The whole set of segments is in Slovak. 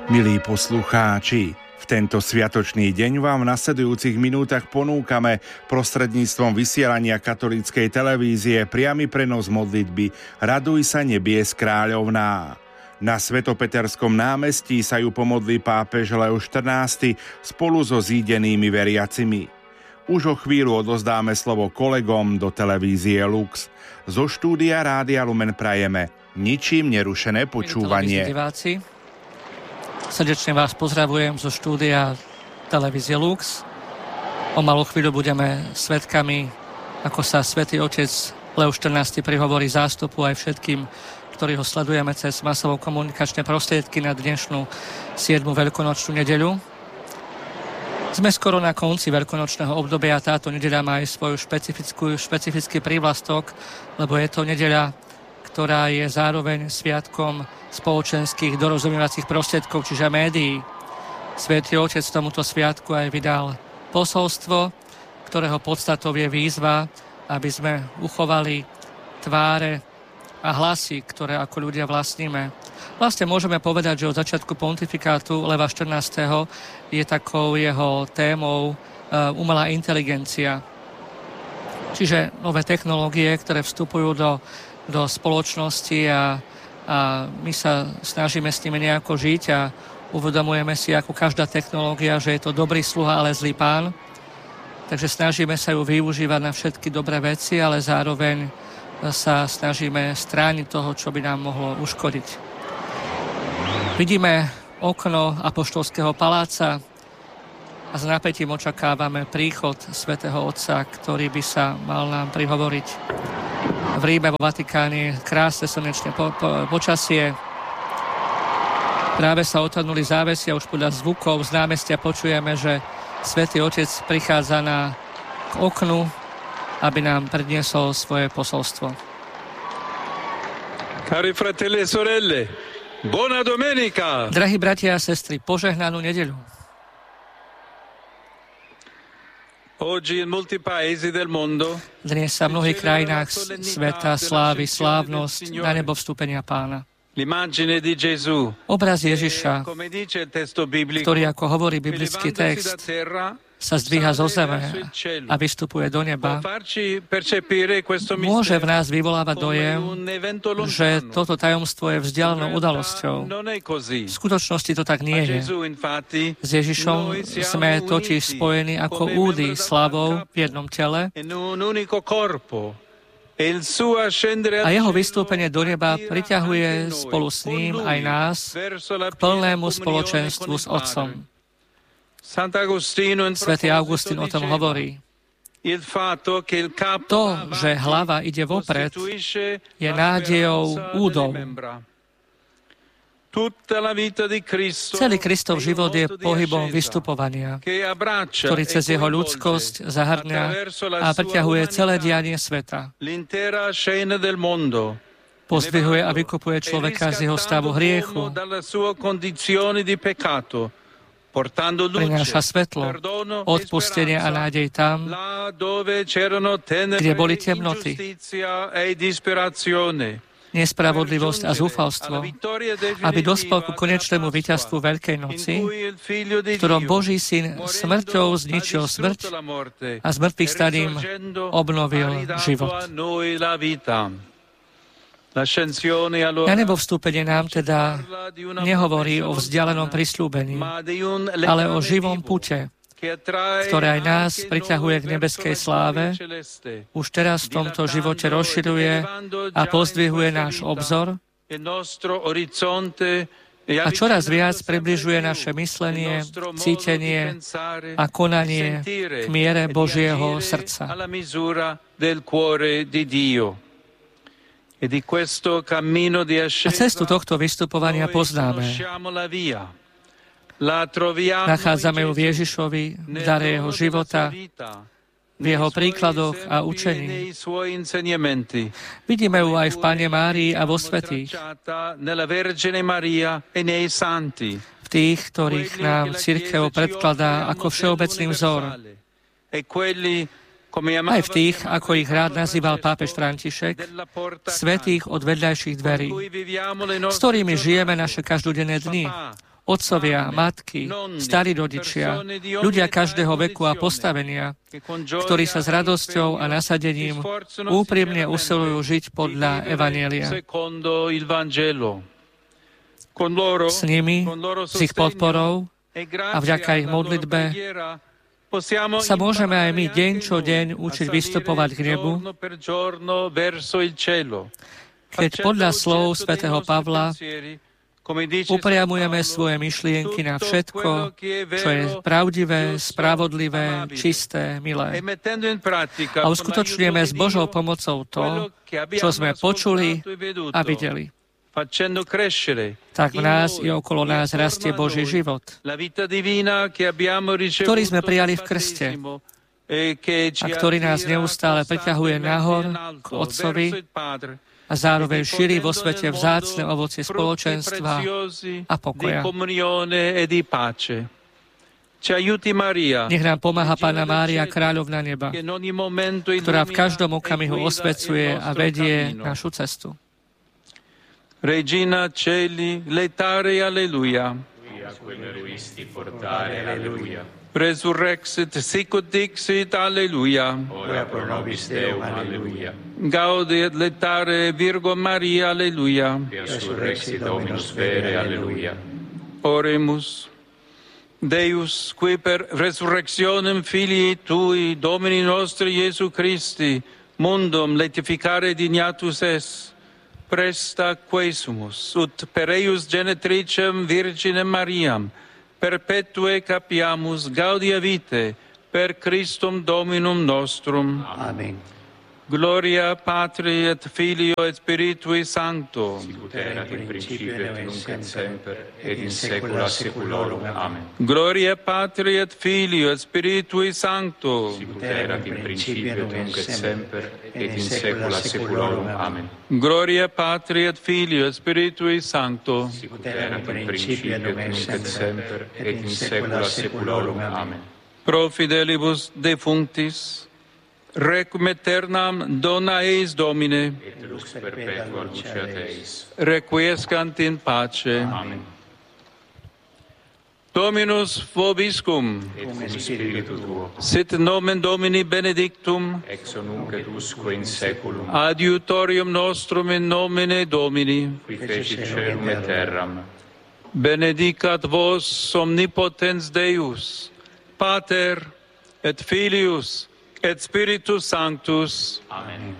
Milí poslucháči, v tento sviatočný deň vám v nasledujúcich minútach ponúkame prostredníctvom vysielania katolíckej televízie priamy prenos modlitby Raduj sa nebies kráľovná. Na Svetopeterskom námestí sa ju pomodlí pápež Leo XIV spolu so zídenými veriacimi. Už o chvíľu odozdáme slovo kolegom do televízie Lux. Zo štúdia Rádia Lumen prajeme ničím nerušené počúvanie. Srdečne vás pozdravujem zo štúdia televízie Lux. O malú chvíľu budeme svedkami, ako sa Svätý Otec Leo XIV prihovorí zástupu aj všetkým, ktorí ho sledujeme cez masovo komunikačné prostriedky na dnešnú 7. veľkonočnú nedeľu. Sme skoro na konci veľkonočného obdobia a táto nedeľa má aj svoj špecifický prívlastok, lebo je to nedeľa, ktorá je zároveň sviatkom spoločenských dorozumievacích prostriedkov, čiže médií. Svätý Otec tomuto sviatku aj vydal posolstvo, ktorého podstatou je výzva, aby sme uchovali tváre a hlasy, ktoré ako ľudia vlastníme. Vlastne môžeme povedať, že od začiatku pontifikátu Leva XIV. Je takou jeho témou umelá inteligencia. Čiže nové technológie, ktoré vstupujú do spoločnosti a my sa snažíme s nimi nejako žiť a uvedomujeme si, ako každá technológia, že je to dobrý sluha, ale zlý pán. Takže snažíme sa ju využívať na všetky dobré veci, ale zároveň sa snažíme strániť toho, čo by nám mohlo uškodiť. Vidíme okno Apoštolského paláca a s napätím očakávame príchod svätého Otca, ktorý by sa mal nám prihovoriť. V Ríme, vo Vatikáne, krásne slnečné počasie. Práve sa otvorili závesy a už podľa zvukov z námestia počujeme, že Svätý Otec prichádza k oknu, aby nám predniesol svoje posolstvo. Cari fratelli e sorelle, buona domenica! Drahí bratia a sestry, požehnanú nedeľu. Dnes sa v mnohých krajinách sveta slávi slávnosť na nebo vstúpenia Pána. Obraz Ježiša, ktorý, ako hovorí biblický text, sa zdvíha zo zeme a vystupuje do neba, môže v nás vyvolávať dojem, že toto tajomstvo je vzdialenou udalosťou. V skutočnosti to tak nie je. S Ježišom sme totiž spojení ako údy slávou v jednom tele a jeho vystúpenie do neba priťahuje spolu s ním aj nás k plnému spoločenstvu s Otcom. Svätý Augustín o tom hovorí. To, že hlava ide vopred, je nádejou údov. Celý Kristov život je pohybom vystupovania, ktorý cez jeho ľudskosť zahrňa a priťahuje celé dianie sveta. Pozdvihuje a vykupuje človeka z jeho stavu hriechu, prináša svetlo, odpustenie a nádej tam, kde boli temnoty, nespravodlivosť a zúfalstvo, aby dospel ku konečnému víťazstvu Veľkej noci, v ktorom Boží syn smrťou zničil smrť a z mŕtvych staným obnovil život. Na nebo vstúpenie nám teda nehovorí o vzdialenom prisľúbení, ale o živom pute, ktoré aj nás priťahuje k nebeskej sláve, už teraz v tomto živote rozširuje a pozdvihuje náš obzor a čoraz viac približuje naše myslenie, cítenie a konanie k miere Božieho srdca. A cestu tohto vystupovania poznáme. Nachádzame ju v Ježišovi, v dare jeho života, v jeho príkladoch a učení. Vidíme ju aj v Panne Márii a vo svätých. V tých, ktorých nám cirkev predkladá ako všeobecný vzor. Aj v tých, ako ich rád nazýval pápež František, svätých od vedľajších dverí, s ktorými žijeme naše každodenné dni, otcovia, matky, starí rodičia, ľudia každého veku a postavenia, ktorí sa s radosťou a nasadením úprimne usilujú žiť podľa Evanjelia. S nimi, s ich podporou a vďaka ich modlitbe sa môžeme aj my deň čo deň učiť vystupovať k nebu, keď podľa slov svätého Pavla upriamujeme svoje myšlienky na všetko, čo je pravdivé, spravodlivé, čisté, milé. A uskutočňujeme s Božou pomocou to, čo sme počuli a videli. Tak v nás i okolo nás rastie Boží život, ktorý sme prijali v krste a ktorý nás neustále priťahuje nahor k Otcovi a zároveň šíri vo svete vzácne ovocie spoločenstva a pokoja. Nech nám pomáha Panna Mária, Kráľovna neba, ktorá v každom okamihu osvecuje a vedie našu cestu. Regina Celi, letare, alleluia. Resurrexit, sicut dixit, alleluia. Ora pro nobis Deum, alleluia. Gaudi et letare, Virgo Maria, alleluia. Resurrexit Dominus vere, alleluia. Oremus. Deus, qui per resurrectionem Filii Tui, Domini nostri Iesu Christi, mundum letificare dignatus es, presta quesumus, ut per eius genetricem Virginem Mariam, perpetue capiamus gaudia vitae, per Christum Dominum nostrum. Amen. Gloria Patri et Filio et Spiritui Sancto. Sicut erat in principio et nunc et semper, et in saecula saeculorum. Amen. Gloria Patri et Filio et Spiritui Sancto. Sicut erat in principio et nunc et semper, et in saecula saeculorum. Amen. Gloria Patri et Filio et Spiritui Sancto. Sicut erat in principio et nunc et semper, et in saecula saeculorum. Amen. Pro fidelibus defunctis, requiem aeternam dona eis Domine, Et lux perpetua luceat eis. requiescant in pace. Amen. Dominus vobiscum, Et cum spiritu tuo, sit nomen Domini benedictum, ex nunc et usque in saeculum, adiutorium nostrum in nomine Domini. qui fecit caelum et terram. Benedicat vos omnipotens Deus, Pater et Filius et Spiritus Sanctus. Amen.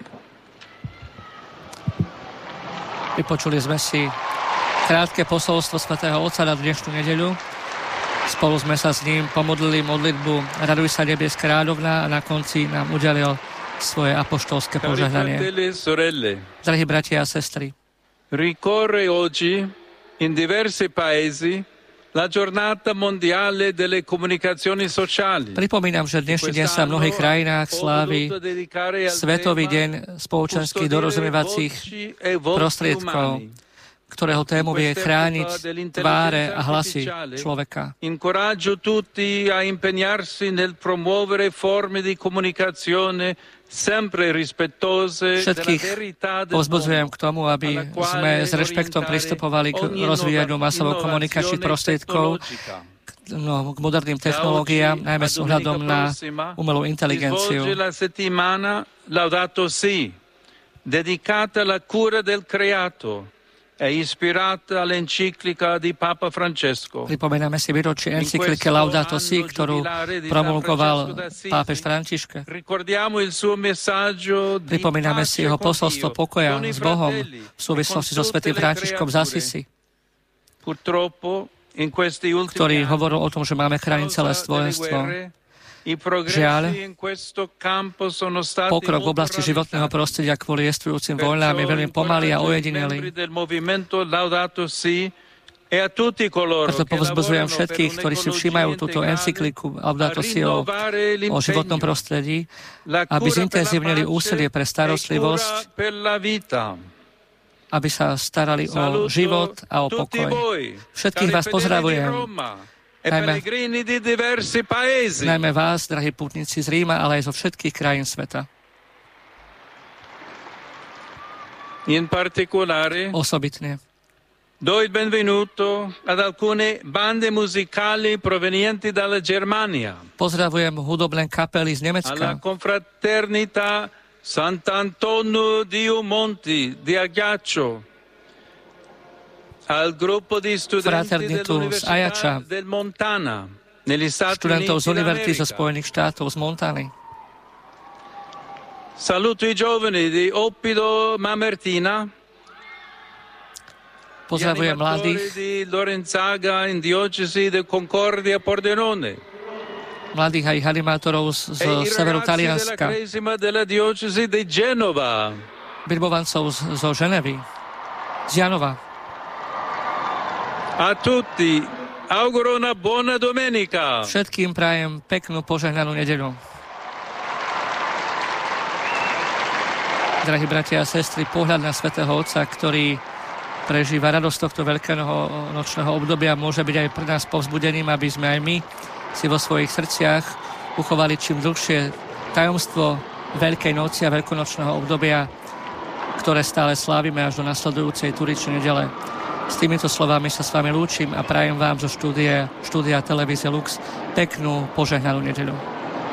Vypočuli sme si krátke posolstvo svätého Otca na dnešnú nedeľu. Spolu sme sa s ním pomodlili modlitbu Raduj sa nebies kráľovná a na konci nám udelil svoje apoštolské Cari požehnanie. fratelli e sorelle, Drahí bratia a sestry, ricorre oggi in diversi paesi la giornata mondiale delle comunicazioni sociali. pripomínam, že dnešný deň sa v mnohých krajinách slávi Svetový deň spoločenských dorozumievacích prostriedkov, ktorého témou je chrániť tváre a hlasy človeka. Incoraggio tutti a impegnarsi nel promuovere forme di comunicazione sempre rispettose della Všetkých verità del povzbudzujem k tomu, aby sme s rešpektom pristupovali k rozvíjaniu masovo komunikačných prostriedkov, k moderným technológiám, najmä s ohľadom na umelú inteligenciu. La settimana Laudato Si, dedicata alla cura del creato, è ispirata all'enciclica di Papa Francesco. Pripomíname si výročie encyklike Laudato Si, ktorú promulgoval pápež František. Ricordiamo il suo messaggio di Pripomíname si jeho pace con posolstvo Dio, pokoja con i s Bohom fratelli, v súvislosti con so tutte svätým le Františkom z creature. Asisi, Purtroppo in questi ultimi ktorý anni, hovoril o tom, že máme chrániť celé causa delle stvorenstvo. guerre, i progressi Žiaľ, in questo campo sono stati pokrok v molto oblasti životného rallentati. prostredia kvôli jestvujúcim vojnám je veľmi pomalý a ojedinelý. Del movimento Laudato Si e a tutti coloro Preto che povzbudzujem lavorano všetkých, per ktorí si všímajú túto encykliku Laudato Si o životnom prostredí, aby zintenzívnili úsilie pre starostlivosť, aby sa starali o život a o pokoj. Všetkých vás pozdravujem, najmä vás, drahí pútnici z Ríma, ale aj zo všetkých krajín sveta. In particolare Osobitne Do il benvenuto ad alcune bande musicali provenienti dalla Germania. Pozdravujem hudobné kapely z Nemecka. Alla confraternita Sant'Antonio di Monti di Aghiaccio. Al gruppo di studenti dell'Università del Montana negli Stati Uniti študentov z Univerzity zo d'America. Spojených štátov z Montany. Saluto i giovani di Oppido Mamertina. Pozdravujem mladých, di Lorenzaga in diocesi de Concordia Pordenone. mladých aj animátorov z severu Talianska, della diocesi di Genova. birbovancov zo Ženevy, z Janova. A tutti auguro una buona domenica. Všetkým prajem peknú požehnanú nedeľu. Drahí bratia a sestry, pohľad na svätého Otca, ktorý prežíva radosť tohto veľkého nočného obdobia, môže byť aj pre nás povzbudením, aby sme aj my si vo svojich srdciach uchovali čím dlhšie tajomstvo Veľkej noci a veľkonočného obdobia, ktoré stále slávime až do nasledujúcej Turičnej nedele. S týmito slovami sa s vami lúčim a prajem vám zo štúdia televízie Lux peknú požehnanú nedeľu.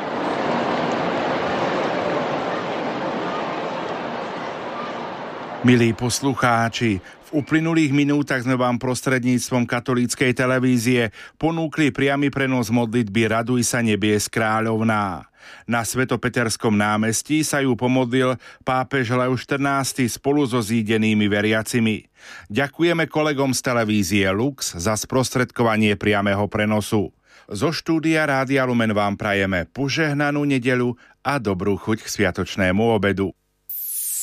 Milí poslucháči, v uplynulých minútach sme vám prostredníctvom katolíckej televízie ponúkli priamy prenos modlitby Raduj sa nebies kráľovná. Na Svetopeterskom námestí sa ju pomodlil pápež Leoš XIV spolu so zídenými veriacimi. Ďakujeme kolegom z televízie Lux za sprostredkovanie priameho prenosu. Zo štúdia Rádia Lumen vám prajeme požehnanú nedeľu a dobrú chuť k sviatočnému obedu.